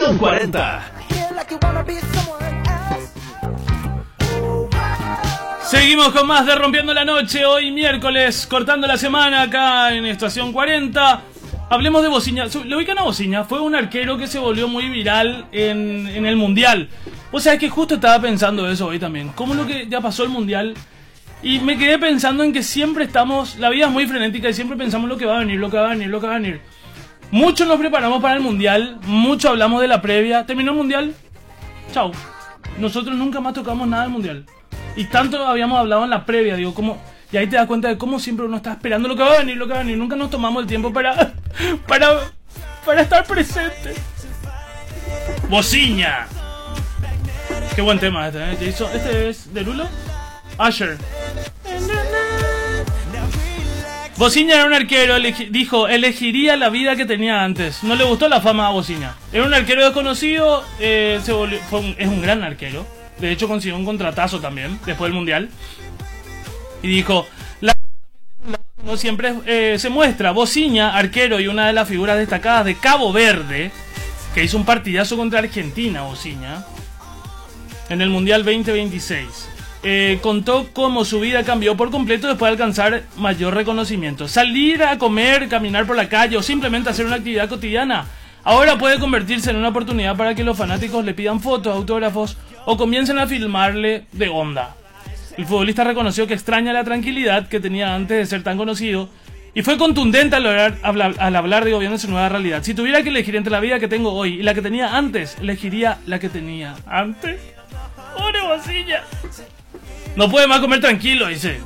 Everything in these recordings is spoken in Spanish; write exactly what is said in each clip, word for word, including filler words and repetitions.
Estación cuarenta. Seguimos con más de Rompiendo la Noche, hoy miércoles, cortando la semana acá en Estación cuarenta. Hablemos de Bociña. ¿Le ubican a Bociña? Fue un arquero que se volvió muy viral en, en el Mundial. Vos sabés que justo estaba pensando eso hoy también. ¿Cómo lo que ya pasó el Mundial? Y me quedé pensando en que siempre estamos... La vida es muy frenética y siempre pensamos lo que va a venir, lo que va a venir, lo que va a venir. Mucho nos preparamos para el Mundial, mucho hablamos de la previa. ¿Terminó el Mundial? Chau. Nosotros nunca más tocamos nada del Mundial. Y tanto habíamos hablado en la previa, digo, como... Y ahí te das cuenta de cómo siempre uno está esperando lo que va a venir, lo que va a venir. Nunca nos tomamos el tiempo para... Para... Para estar presente. Bociña. Qué buen tema este, ¿eh? Jason, ¿este es de Lulo? Usher. Bociña era un arquero, elegi- dijo, elegiría la vida que tenía antes. No le gustó la fama a Bociña. Era un arquero desconocido, eh, se volvió, fue un, es un gran arquero. De hecho consiguió un contratazo también, después del Mundial. Y dijo, la no siempre eh, se muestra. Bociña, arquero y una de las figuras destacadas de Cabo Verde, que hizo un partidazo contra Argentina, Bociña, en el Mundial veinte veintiséis. Eh, contó cómo su vida cambió por completo después de alcanzar mayor reconocimiento. Salir a comer, caminar por la calle o simplemente hacer una actividad cotidiana ahora puede convertirse en una oportunidad para que los fanáticos le pidan fotos, autógrafos o comiencen a filmarle de onda. El futbolista reconoció que extraña la tranquilidad que tenía antes de ser tan conocido y fue contundente al hablar, hablar, al hablar de gobierno de su nueva realidad. Si tuviera que elegir entre la vida que tengo hoy y la que tenía antes, elegiría la que tenía antes. ¡Pobre Bociña! No puede más comer tranquilo, dice.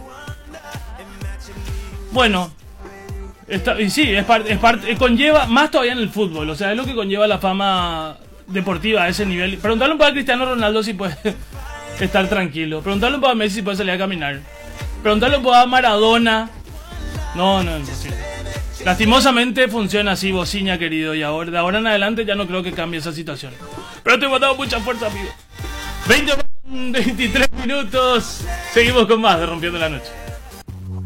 Bueno, está, y sí, es parte, es parte, conlleva más todavía en el fútbol. O sea, es lo que conlleva la fama deportiva a ese nivel. Preguntarle un poco a Cristiano Ronaldo si puede estar tranquilo. Preguntarle un poco a Messi si puede salir a caminar. Preguntarle un poco a Maradona. No, no, imposible. Lastimosamente funciona así, Bociña, querido. Y ahora, de ahora en adelante ya no creo que cambie esa situación. Pero te he mandado mucha fuerza, amigo. veinte, veintitrés minutos. Seguimos con más de Rompiendo la Noche.